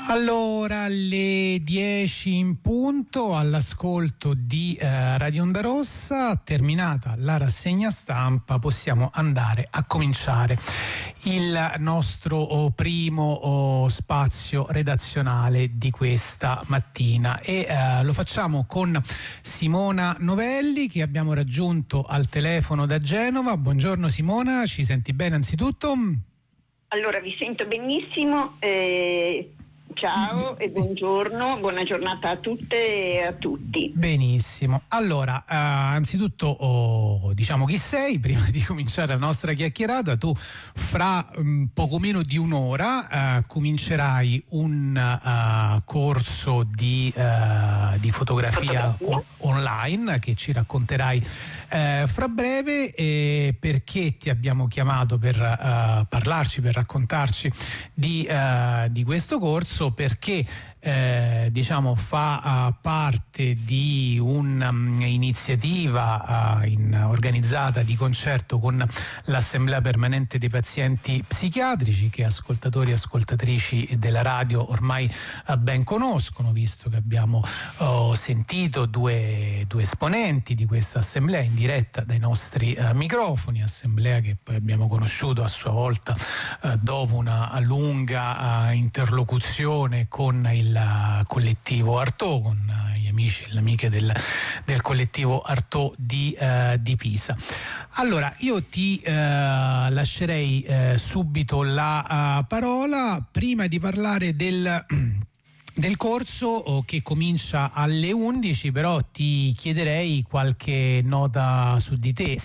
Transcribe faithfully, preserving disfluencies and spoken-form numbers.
Allora, alle dieci in punto, all'ascolto di eh, Radio Onda Rossa, terminata la rassegna stampa, possiamo andare a cominciare il nostro oh, primo oh, spazio redazionale di questa mattina e eh, lo facciamo con Simona Novelli, che abbiamo raggiunto al telefono da Genova. Buongiorno Simona, ci senti bene anzitutto? Allora, vi sento benissimo. Eh... Ciao e buongiorno, buona giornata a tutte e a tutti. Benissimo, allora eh, anzitutto oh, diciamo chi sei prima di cominciare la nostra chiacchierata. Tu fra um, poco meno di un'ora eh, comincerai un uh, corso di, uh, di fotografia, fotografia. O- online che ci racconterai eh, fra breve. E perché ti abbiamo chiamato per uh, parlarci, per raccontarci di, uh, di questo corso? Perché eh, diciamo fa uh, parte di un'iniziativa uh, in, organizzata di concerto con l'Assemblea Permanente dei Pazienti Psichiatrici, che ascoltatori e ascoltatrici della radio ormai uh, ben conoscono, visto che abbiamo uh, sentito due, due esponenti di questa assemblea in diretta dai nostri uh, microfoni, assemblea che poi abbiamo conosciuto a sua volta uh, dopo una lunga uh, interlocuzione con il collettivo Artaud, con gli amici e le amiche del, del collettivo Artaud di, uh, di Pisa. Allora, io ti uh, lascerei uh, subito la uh, parola prima di parlare del del corso che comincia alle undici, però ti chiederei qualche nota su di te,